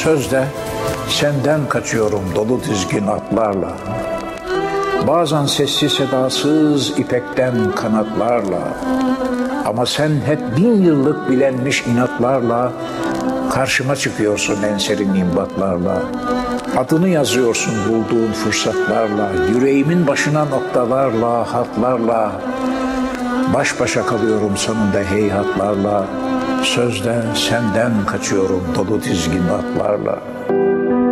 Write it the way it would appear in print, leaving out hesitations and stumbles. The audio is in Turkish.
Sözde senden kaçıyorum dolu dizgin atlarla. Bazen sessiz sedasız ipekten kanatlarla. Ama sen hep 1000 yıllık bilenmiş inatlarla karşıma çıkıyorsun en serin imbatlarla. Adını yazıyorsun bulduğun fırsatlarla, yüreğimin başına noktalarla, hatlarla. Baş başa kalıyorum sonunda heyhatlarla. Sözde senden kaçıyorum dolu dizgin atlarla.